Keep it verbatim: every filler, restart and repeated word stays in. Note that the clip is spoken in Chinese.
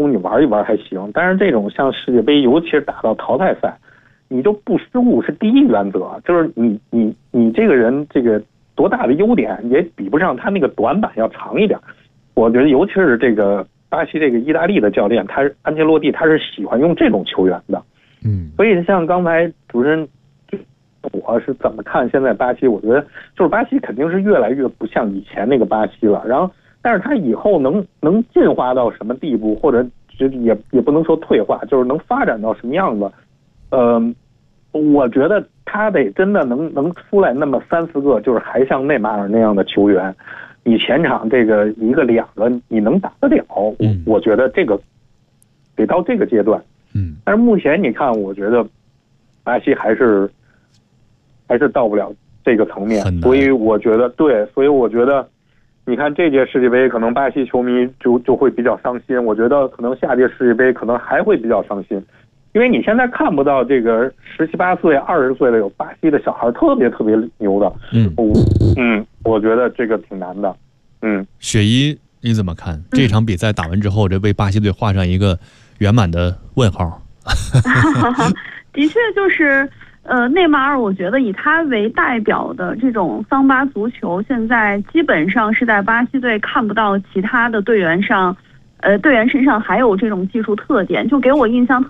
出你玩一玩还行，但是这种像世界杯，尤其是打到淘汰赛，你就不失误是第一原则，就是你你你这个人这个多大的优点也比不上他那个短板要长一点。我觉得尤其是这个巴西这个意大利的教练，他安切洛蒂他是喜欢用这种球员的。 嗯， 所以像刚才主持人我是怎么看现在巴西，我觉得就是巴西肯定是越来越不像以前那个巴西了，然后但是他以后能能进化到什么地步，或者也也不能说退化，就是能发展到什么样子，呃我觉得他得真的能能出来那么三四个就是还像内马尔那样的球员，你前场这个一个两个你能打得了，我我觉得这个得到这个阶段。 嗯， 但是目前你看，我觉得巴西还是还是到不了这个层面，所以我觉得对，所以我觉得你看这届世界杯，可能巴西球迷就就会比较伤心。我觉得可能下届世界杯可能还会比较伤心，因为你现在看不到这个十七八岁、二十岁的有巴西的小孩特别特别牛的。 嗯嗯，我觉得这个挺难的。嗯， 雪姨你怎么看这场比赛打完之后，这为巴西队画上一个圆满的问号？ 的确就是呃，内马尔，我觉得以他为代表的这种桑巴足球，现在基本上是在巴西队看不到其他的队员上，呃，队员身上还有这种技术特点，就给我印象特